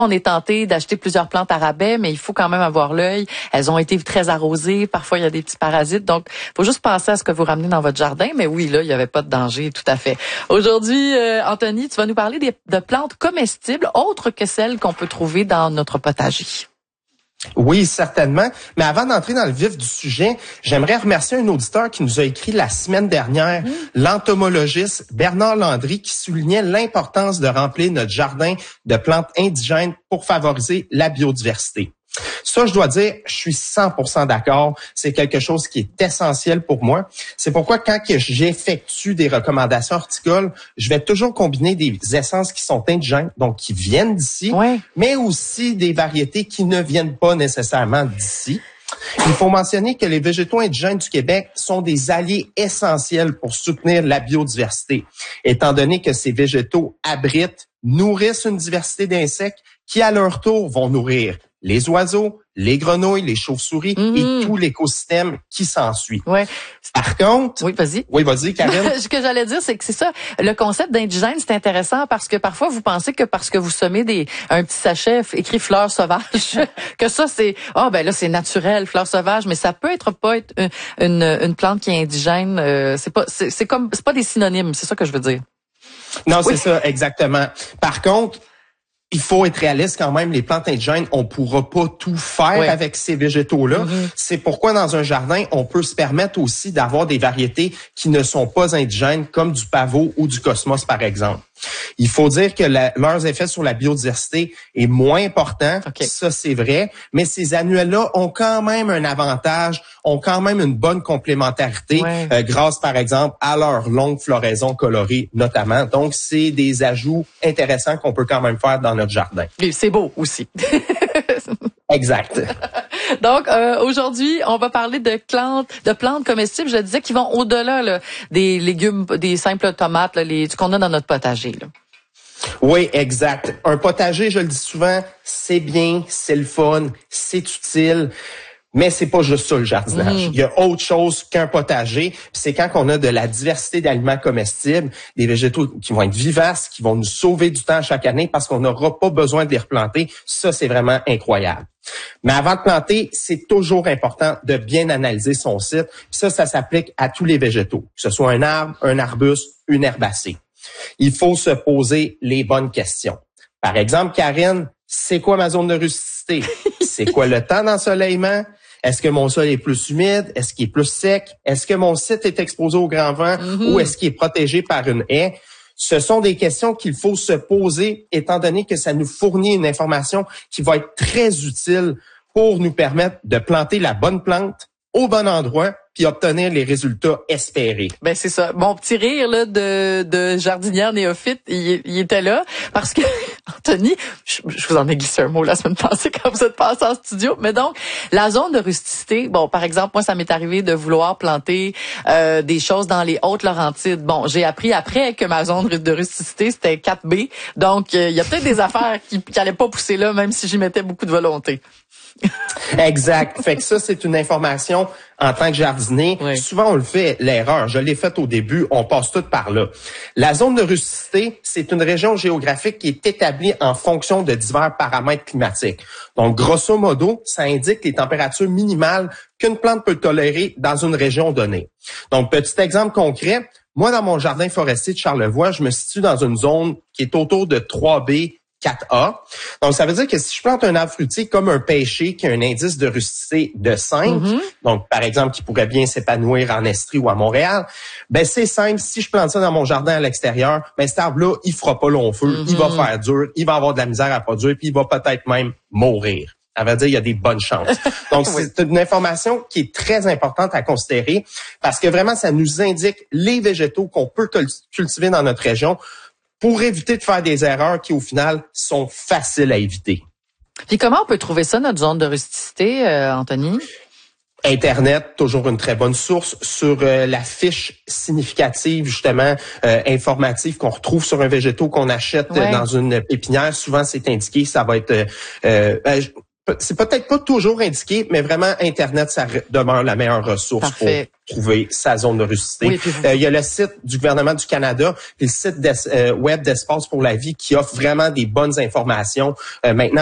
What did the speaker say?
On est tenté d'acheter plusieurs plantes à rabais, mais il faut quand même avoir l'œil. Elles ont été très arrosées. Parfois, il y a des petits parasites. Donc, il faut juste penser à ce que vous ramenez dans votre jardin. Mais oui, là, il n'y avait pas de danger, tout à fait. Aujourd'hui, Anthony, tu vas nous parler de plantes comestibles autres que celles qu'on peut trouver dans notre potager. Oui, certainement. Mais avant d'entrer dans le vif du sujet, j'aimerais remercier un auditeur qui nous a écrit la semaine dernière, l'entomologiste Bernard Landry, qui soulignait l'importance de remplir notre jardin de plantes indigènes pour favoriser la biodiversité. Ça, je dois dire, je suis 100% d'accord. C'est quelque chose qui est essentiel pour moi. C'est pourquoi quand j'effectue des recommandations horticoles, je vais toujours combiner des essences qui sont indigènes, donc qui viennent d'ici, mais aussi des variétés qui ne viennent pas nécessairement d'ici. Il faut mentionner que les végétaux indigènes du Québec sont des alliés essentiels pour soutenir la biodiversité, étant donné que ces végétaux abritent, nourrissent une diversité d'insectes qui, à leur tour, vont nourrir les oiseaux, les grenouilles, les chauves-souris et tout l'écosystème qui s'ensuit. Ouais. Par contre... Oui, vas-y. Oui, vas-y, Karine. Ce que j'allais dire, c'est que c'est ça. Le concept d'indigène, c'est intéressant parce que parfois, vous pensez que parce que vous semez un petit sachet écrit fleurs sauvages, que ça, c'est, là, c'est naturel, fleurs sauvages, mais ça peut être une plante qui est indigène. C'est pas des synonymes, c'est ça que je veux dire. Non, c'est ça, exactement. Par contre, il faut être réaliste quand même, les plantes indigènes, on pourra pas tout faire avec ces végétaux-là. C'est pourquoi dans un jardin, on peut se permettre aussi d'avoir des variétés qui ne sont pas indigènes, comme du pavot ou du cosmos, par exemple. Il faut dire que leurs effets sur la biodiversité est moins important, ça c'est vrai, mais ces annuels-là ont quand même un avantage, ont quand même une bonne complémentarité grâce par exemple à leur longue floraison colorée notamment. Donc c'est des ajouts intéressants qu'on peut quand même faire dans notre jardin. Et c'est beau aussi. Exact. Donc aujourd'hui, on va parler de plantes comestibles, je disais, qui vont au-delà là, des légumes, des simples tomates là, qu'on a dans notre potager. Là. Oui, exact. Un potager, je le dis souvent, c'est bien, c'est le fun, c'est utile. Mais c'est pas juste ça le jardinage. Il y a autre chose qu'un potager. C'est quand on a de la diversité d'aliments comestibles, des végétaux qui vont être vivaces, qui vont nous sauver du temps chaque année parce qu'on n'aura pas besoin de les replanter. Ça, c'est vraiment incroyable. Mais avant de planter, c'est toujours important de bien analyser son site. Ça s'applique à tous les végétaux, que ce soit un arbre, un arbuste, une herbacée. Il faut se poser les bonnes questions. Par exemple, Karine, c'est quoi ma zone de rusticité? C'est quoi le temps d'ensoleillement? Est-ce que mon sol est plus humide? Est-ce qu'il est plus sec? Est-ce que mon site est exposé au grand vent? Ou est-ce qu'il est protégé par une haie? Ce sont des questions qu'il faut se poser, étant donné que ça nous fournit une information qui va être très utile pour nous permettre de planter la bonne plante au bon endroit puis obtenir les résultats espérés. Ben c'est ça. Mon petit rire là de jardinière néophyte, il était là parce que Anthony, je vous en ai glissé un mot la semaine passée quand vous êtes passé en studio, mais donc la zone de rusticité, bon par exemple, moi ça m'est arrivé de vouloir planter des choses dans les Hautes-Laurentides. Bon, j'ai appris après que ma zone de rusticité c'était 4B. Donc il y a peut-être des affaires qui allaient pas pousser là même si j'y mettais beaucoup de volonté. Exact. Fait que ça, c'est une information en tant que jardinier. Souvent, on le fait, l'erreur. Je l'ai faite au début. On passe tout par là. La zone de rusticité, c'est une région géographique qui est établie en fonction de divers paramètres climatiques. Donc, grosso modo, ça indique les températures minimales qu'une plante peut tolérer dans une région donnée. Donc, petit exemple concret. Moi, dans mon jardin forestier de Charlevoix, je me situe dans une zone qui est autour de 3B, 4A. Donc, ça veut dire que si je plante un arbre fruitier comme un pêcher qui a un indice de rusticité de 5, donc, par exemple, qui pourrait bien s'épanouir en Estrie ou à Montréal, ben, c'est simple. Si je plante ça dans mon jardin à l'extérieur, ben, cet arbre-là, il fera pas long feu, il va faire dur, il va avoir de la misère à produire, puis il va peut-être même mourir. Ça veut dire qu'il y a des bonnes chances. Donc, c'est une information qui est très importante à considérer parce que vraiment, ça nous indique les végétaux qu'on peut cultiver dans notre région pour éviter de faire des erreurs qui, au final, sont faciles à éviter. Puis comment on peut trouver ça, notre zone de rusticité, Anthony? Internet, toujours une très bonne source. Sur la fiche significative, justement, informative qu'on retrouve sur un végétaux qu'on achète dans une pépinière, souvent c'est indiqué, ça va être... c'est peut-être pas toujours indiqué, mais vraiment, Internet, ça demeure la meilleure ressource Parfait. pour trouver sa zone de rusticité. Oui, il y a le site du gouvernement du Canada, puis le site web d'Espace pour la vie qui offre vraiment des bonnes informations. Maintenant,